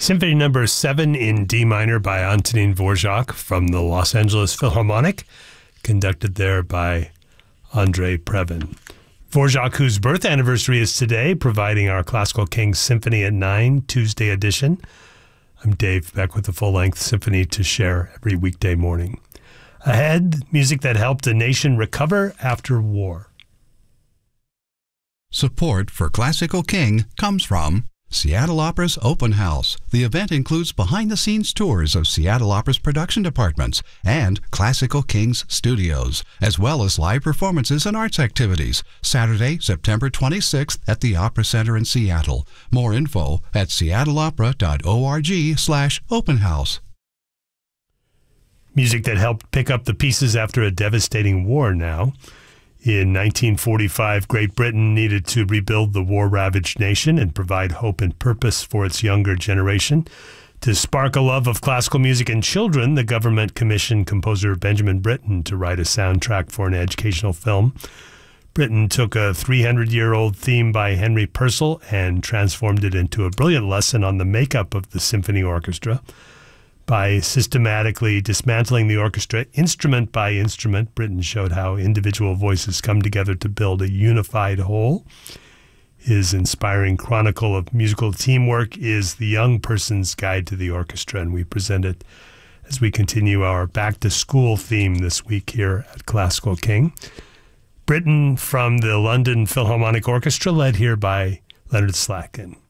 Symphony Number 7 in D minor by Antonín Dvořák from the Los Angeles Philharmonic, conducted there by Andrei Previn. Dvořák, whose birth anniversary is today, providing our Classical Kings Symphony at 9, Tuesday edition. I'm Dave Beck with the full-length symphony to share every weekday morning. Ahead, music that helped a nation recover after war. Support for Classical King comes from Seattle Opera's Open House. The event includes behind-the-scenes tours of Seattle Opera's production departments and Classical King's studios, as well as live performances and arts activities. Saturday, September 26th at the Opera Center in Seattle. More info at seattleopera.org/openhouse. Music that helped pick up the pieces after a devastating war now. In 1945, Great Britain needed to rebuild the war-ravaged nation and provide hope and purpose for its younger generation. To spark a love of classical music in children, the government commissioned composer Benjamin Britten to write a soundtrack for an educational film. Britten took a 300-year-old theme by Henry Purcell and transformed it into a brilliant lesson on the makeup of the symphony orchestra. By systematically dismantling the orchestra instrument by instrument, Britten showed how individual voices come together to build a unified whole. His inspiring chronicle of musical teamwork is The Young Person's Guide to the Orchestra, and we present it as we continue our back-to-school theme this week here at Classical King. Britten from the London Philharmonic Orchestra, led here by Leonard Slatkin.